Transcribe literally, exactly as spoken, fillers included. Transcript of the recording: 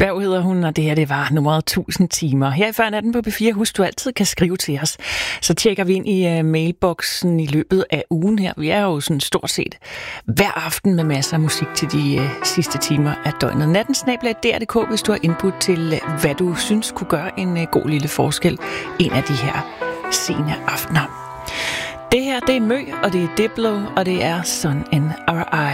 Berg hedder hun, og det her det var nummeret tusind timer. Her i Før Natten på P fire, husk du altid kan skrive til os. Så tjekker vi ind i uh, mailboksen i løbet af ugen her. Vi er jo sådan stort set hver aften med masser af musik til de uh, sidste timer af døgnet. Natten snabel-a D R punktum d k, hvis du har input til, uh, hvad du synes kunne gøre en uh, god lille forskel en af de her sene aftener. Det her, det er Mø, og det er Diplo, og det er Sun in Our Eyes.